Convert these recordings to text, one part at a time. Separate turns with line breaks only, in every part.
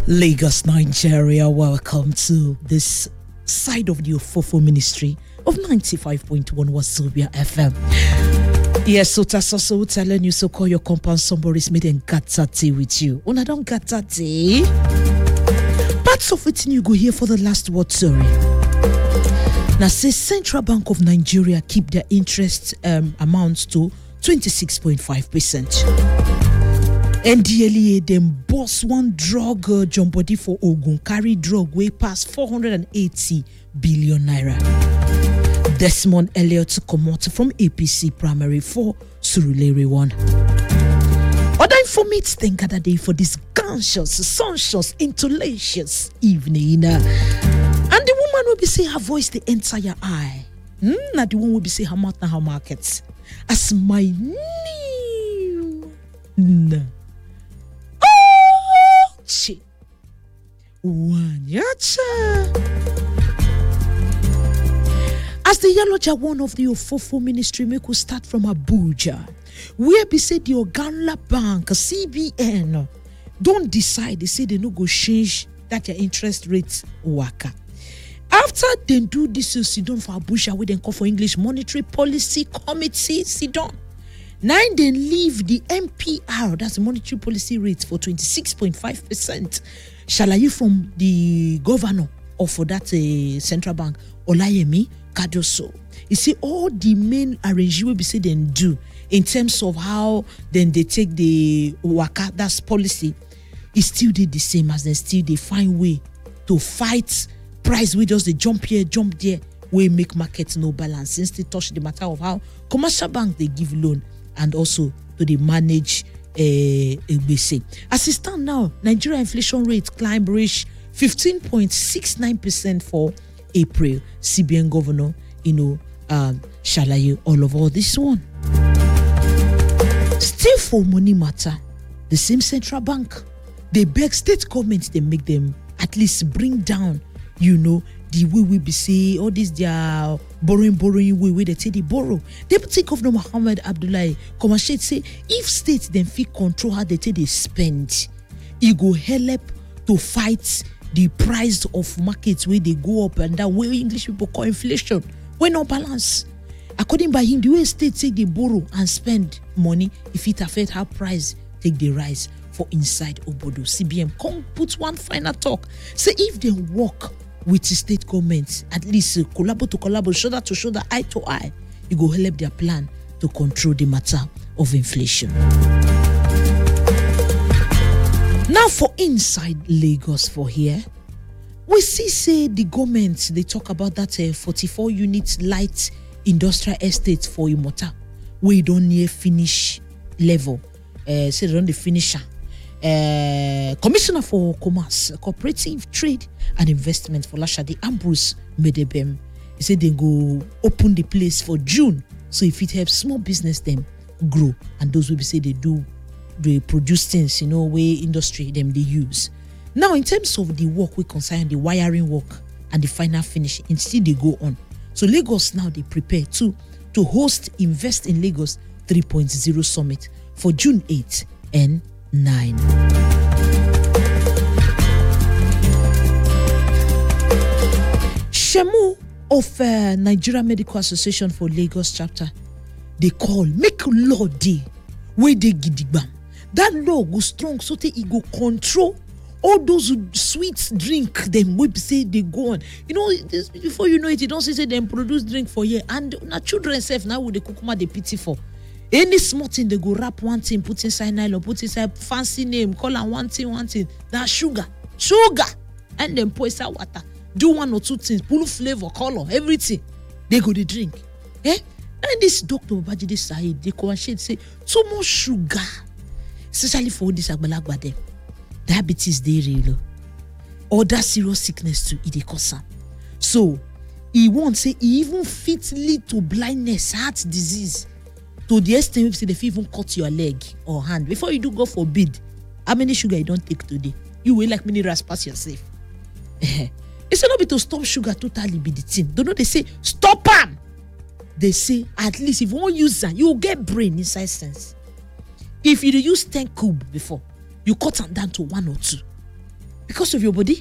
Lagos, Nigeria, welcome to this side of the Ofofo Ministry of 95.1 Wazobia FM. Yes, so that's also telling you, so call your compound, somebody's made and got tea with you. When I don't got tea, parts of it you go here for the last word, sorry. Now, say Central Bank of Nigeria keep their interest amounts to 26.5%. NDLEA them boss one drug jump body for Ogun carry drug way past 480 billion naira. Desmond Elliott come out from APC primary for Surulere 1. Other informates then gather day for this conscious, sumptuous, interlacious evening. And the woman will be say her voice the entire eye. Now the one will be say her mouth and her markets. As my new Wanyacha. As the Yaloja one of the Ofofo ministry make us start from Abuja, where be say the Oganla Bank, CBN, don't decide, they say they no go change that their interest rates waka. After they do this, you sit down for Abuja, we then call for English Monetary Policy Committee, sit down. Now they leave the MPR, that's the monetary policy rate for 26.5%. Shall I hear from the governor of that central bank, Olayemi Kadoso? You see, all the main arrangements we say they do in terms of how then they take the waka, that's policy, is still the same as they find way to fight price. We just they jump here, jump there, we make markets no balance. Since they touch the matter of how commercial bank they give loan and also to the manage BC. As it stands now, Nigeria inflation rate climb reach 15.69% for April. CBN governor, shall I all of all this one. Still for money matter, the same central bank, they beg state governments, they make them at least bring down, the way we be say all this their borrowing way they say they borrow. Deputy Governor Muhammad Abdullahi Komashit say if states then fit control how they say they spend, it go help to fight the price of markets where they go up and that way English people call inflation when no balance. According by him, the way states say they borrow and spend money, if it affect how price take the rise for inside Obodo. CBN come put one final talk. Say if they work with the state governments, at least collaborate, shoulder to shoulder, eye to eye, it go help their plan to control the matter of inflation. Now for inside Lagos for here, we say the government, they talk about that 44 unit light industrial estate for Imota, we don't near finish level. Say they don't the finisher. Commissioner for Commerce, Cooperative Trade and Investment for Lashadi Ambrose Medebem, he said they go open the place for June, so if it helps small business them grow, and those will be say they produce things, where industry them they use. Now in terms of the work we concern the wiring work and the final finish, instead they go on. So Lagos now they prepare to host Invest in Lagos 3.0 Summit for June 8 and 9. Shemu of Nigeria Medical Association for Lagos chapter, they call make law day where they gidigba. That law go strong so that it go control all those sweet drink them we say they go on. Before you know it, you don't say them produce drink for year and na children self now with the kukuma they pity for. Any small thing they go wrap one thing, put inside nylon, put inside fancy name, call on one thing. That's sugar, and then pour inside water. Do one or two things, pull flavor, color, everything. They go to drink. And this Dr. Babajide Said, they come and say too much sugar, especially for this agbalagba them. Diabetes they real, or that serious sickness too, it cause am. So he won't say he even fit lead to blindness, heart disease. To the extent say they even cut your leg or hand. Before you do go for bid, how many sugar you don't take today? You will like many raspas yourself. It's not be to stop sugar totally be the thing. Don't know they say stop them. They say at least if you won't use that, you will get brain inside sense. If you use 10 cube before, you cut them down to 1 or 2. because of your body.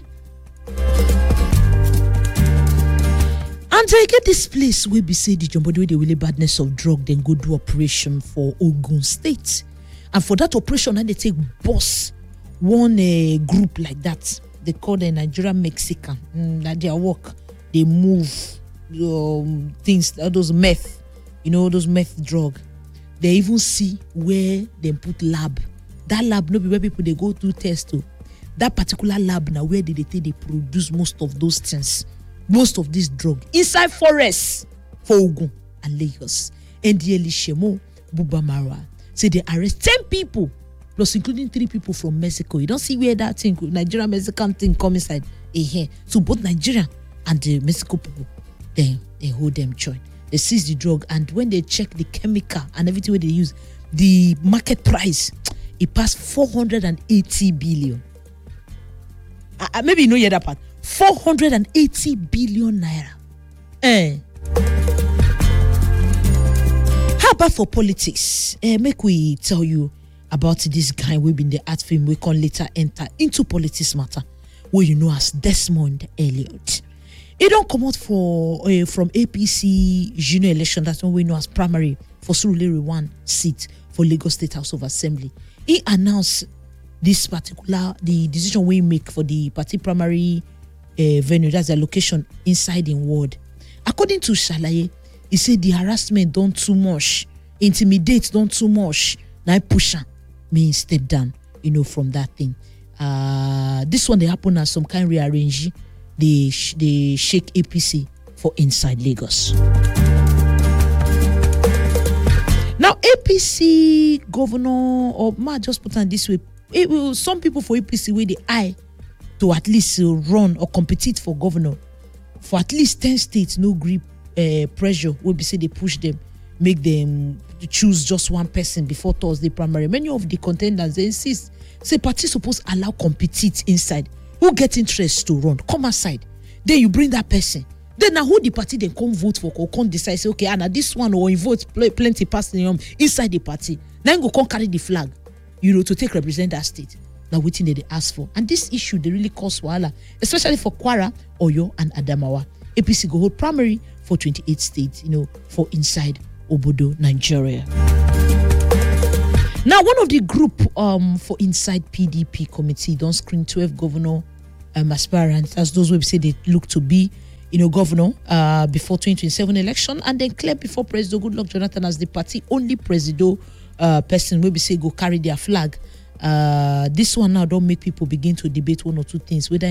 And I get this place where be say the body with the really badness of drug, then go do operation for Ogun State. And for that operation, they take boss one group like that. They call the Nigerian Mexican. That their work, they move things, those meth, those meth drug. They even see where they put lab. That lab no be where people they go to test to. That particular lab now where they produce most of those things, most of this drug inside forest for Ogun and Lagos. NDLE Shemo Bubamara say they arrest 10 people plus including 3 people from Mexico. You don't see where that thing, Nigerian Mexican thing come inside. So both Nigeria and the Mexico people, they hold them joint. They seize the drug, and when they check the chemical and everything where they use, the market price, it passed 480 billion. Maybe you know hear that part. 480 billion naira. How about for politics? Make we tell you about this guy we been the art film we can later enter into politics matter, where you know as Desmond Elliott. He don't come out for from APC junior election. That's when we know as primary for Surulere 1 seat for Lagos State House of Assembly. He announced this particular the decision we make for the party primary venue. That's the location inside in ward. According to Shalaye, he said the harassment done too much, intimidate done too much. Now push me step down, from that thing. This one they happen as some kind rearrange. They shake APC for inside Lagos. Now APC governor, or ma just put on this way, some people for APC with the eye to at least run or compete for governor for at least 10 states. No grip pressure will be say they push them, make them choose just one person before Thursday primary. Many of the contenders they insist say party supposed allow compete inside. Who get interest to run, come outside. Then you bring that person. Then now who the party then come vote for or come decide say okay, and this one or vote plenty person inside the party. Then go come carry the flag, to take represent that state. Now waiting they ask for. And this issue they really cause wahala, especially for Kwara, Oyo, and Adamawa. APC go hold primary for 28 states, for inside Obodo, Nigeria. Now, one of the group for inside PDP committee don't screen 12 governor aspirants as those who say they look to be, governor before 2027 election, and then clear before President Goodluck Jonathan as the party only president person will be say go carry their flag. This one now don't make people begin to debate one or two things, whether